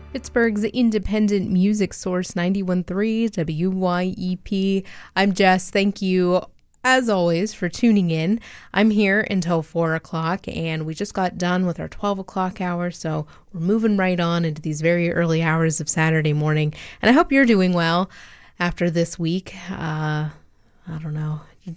Pittsburgh's independent music source 91.3 WYEP. I'm Jess. Thank you, as always, for tuning in. I'm here until 4 o'clock, and we just got done with our 12 o'clock hour, so we're moving right on into these very early hours of Saturday morning. And I hope you're doing well after this week. I don't know,